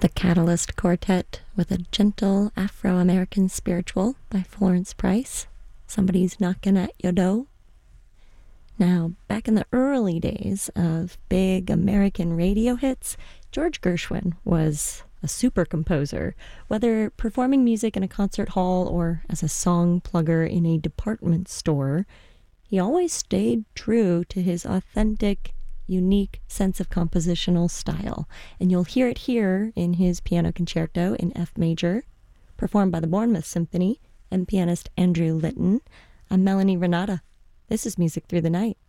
The Catalyst Quartet with a gentle Afro-American spiritual by Florence Price. Somebody's knocking at your door. Now, back in the early days of big American radio hits, George Gershwin was a super composer. Whether performing music in a concert hall or as a song plugger in a department store, he always stayed true to his authentic, unique sense of compositional style. And you'll hear it here in his piano concerto in F major, performed by the Bournemouth Symphony and pianist Andrew Litton. I'm Melanie Renata. This is Music Through the Night.